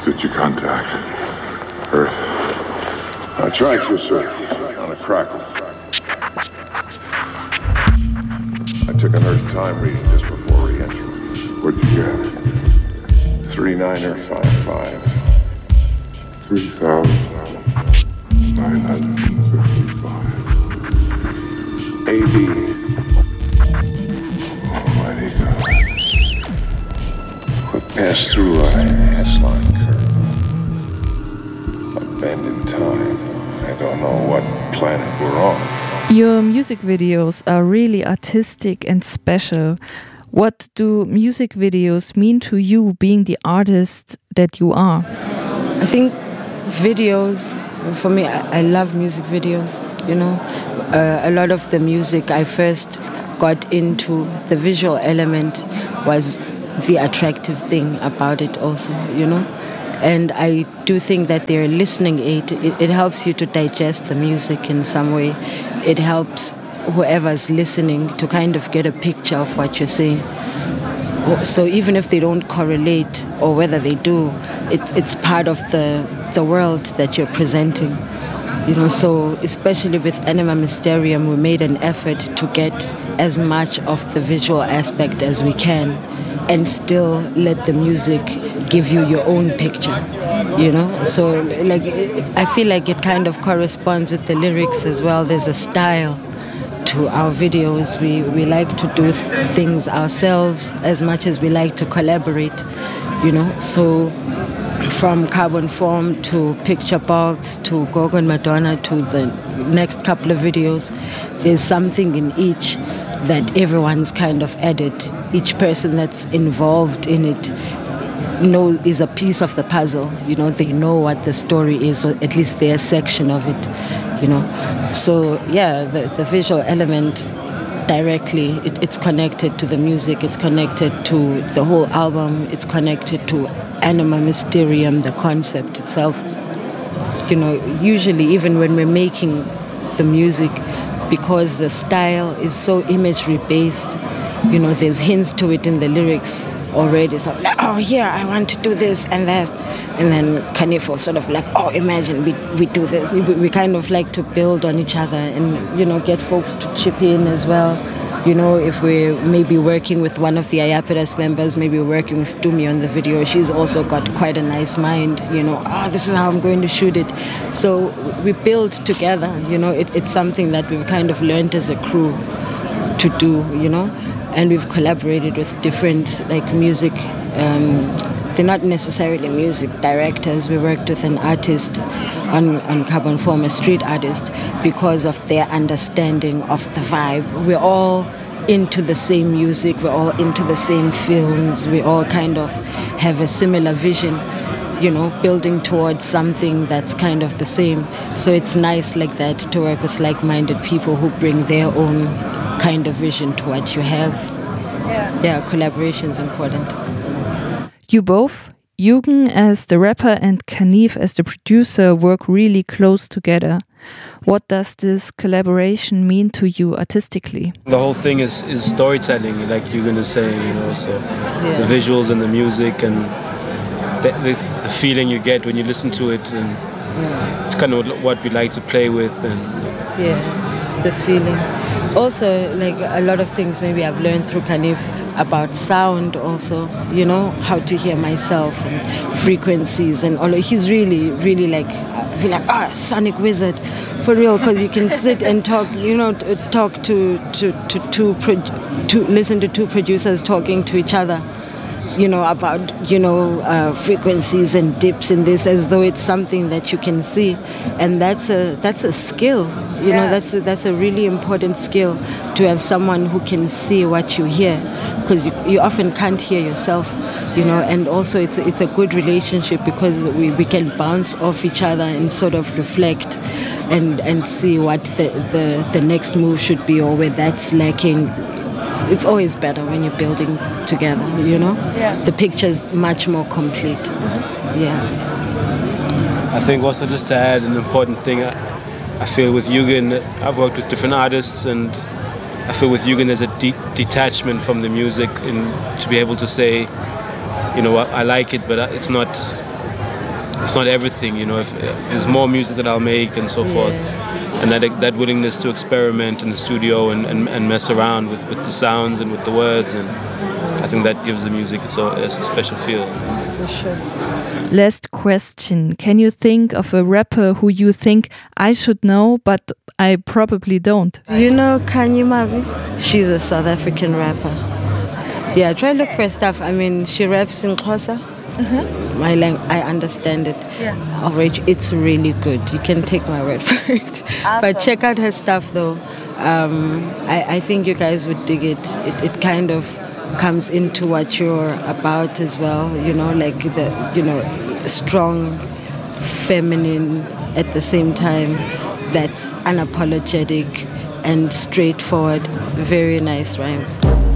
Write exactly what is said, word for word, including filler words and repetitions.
did you contact? Earth? I tried to, sir, on a crackle. I took an Earth time reading just before re-entry. What'd you get? three niner five five. three thousand nine hundred fifty-five. A D. Almighty God. We passed through a S-line curve. A bend in time. I don't know what planet we're on. Your music videos are really artistic and special. What do music videos mean to you, being the artist that you are? I think videos, for me, I, I love music videos, you know. Uh, a lot of the music I first got into, the visual element was the attractive thing about it also, you know. And I do think that they're listening aid. It, it helps you to digest the music in some way. It helps whoever's listening to kind of get a picture of what you're saying. So even if they don't correlate, or whether they do, it, it's part of the, the world that you're presenting. You know, so especially with Anima Mysterium, we made an effort to get as much of the visual aspect as we can and still let the music give you your own picture, you know? So like, I feel like it kind of corresponds with the lyrics as well. There's a style to our videos. We, we like to do th- things ourselves as much as we like to collaborate, you know? So from Carbon Form to Picture Box to Gorgon Madonna to the next couple of videos, there's something in each that everyone's kind of added. Each person that's involved in it know is a piece of the puzzle. You know, they know what the story is, or at least their section of it, you know. So yeah, the, the visual element directly, it, it's connected to the music, it's connected to the whole album, it's connected to Anima Mysterium, the concept itself. You know, usually even when we're making the music, because the style is so imagery based, you know, there's hints to it in the lyrics already. So like, oh yeah, I want to do this and that, and then Kanif will sort of like, oh, imagine we we do this. We, we kind of like to build on each other and, you know, get folks to chip in as well. You know, if we're maybe working with one of the Iapedas members, maybe we're working with Dumi on the video, she's also got quite a nice mind, you know, oh, this is how I'm going to shoot it. So we build together, you know, it, it's something that we've kind of learned as a crew to do, you know, and we've collaborated with different, like, music, um, they're not necessarily music directors. We worked with an artist on, on Carbon Form, a street artist, because of their understanding of the vibe. We're all into the same music, we're all into the same films, we all kind of have a similar vision, you know, building towards something that's kind of the same. So it's nice like that to work with like-minded people who bring their own kind of vision to what you have. Yeah, yeah, collaboration is important. You both, Yugen as the rapper and Kanif as the producer, work really close together. What does this collaboration mean to you artistically? The whole thing is, is storytelling, like you're gonna say, you know, so yeah. The visuals and the music and the, the, the feeling you get when you listen to it, and yeah. It's kind of what we like to play with. And yeah, the feeling. Also, like a lot of things maybe I've learned through Kanif about sound also, you know, how to hear myself and frequencies and all. He's really, really like, I feel like, ah, sonic wizard, for real, because you can sit and talk, you know, talk to, to, to, to, to listen to two producers talking to each other, you know, about, you know, uh, frequencies and dips in this, as though it's something that you can see. And that's a that's a skill, you yeah. know, that's a, that's a really important skill, to have someone who can see what you hear, because you, you often can't hear yourself, you know. And also it's, it's a good relationship, because we, we can bounce off each other and sort of reflect and, and see what the, the, the next move should be, or where that's lacking. It's always better when you're building together, you know? Yeah. The picture's much more complete. Mm-hmm. Yeah. I think also, just to add an important thing, I, I feel with Yugen, I've worked with different artists, and I feel with Yugen there's a de- detachment from the music, and to be able to say, you know, I, I like it, but it's not it's not everything, you know. If, uh, there's more music that I'll make and so Yeah. forth, and that that willingness to experiment in the studio and, and, and mess around with, with the sounds and with the words, and I think that gives the music its own it's a special feel. For sure. Last question. Can you think of a rapper who you think I should know, but I probably don't? Do you know Kanye Mavi? She's a South African rapper. Yeah, try look for her stuff. I mean, she raps in Xhosa. My lang- I understand it. Yeah. Alright, it's really good. You can take my word for it. But check out her stuff, though. Um, I, I think you guys would dig it. It, it kind of comes into what you're about as well. You know, like the you know strong, feminine at the same time. That's unapologetic and straightforward. Very nice rhymes.